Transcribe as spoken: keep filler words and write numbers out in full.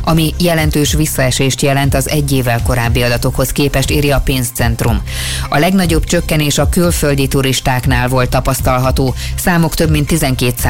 ami jelentős visszaesést jelent az egy évvel korábbi adatokhoz képest, írja a Pénzcentrum. A legnagyobb csökkenés a külföldi turistáknál volt tapasztalható, számok több mint tizenkét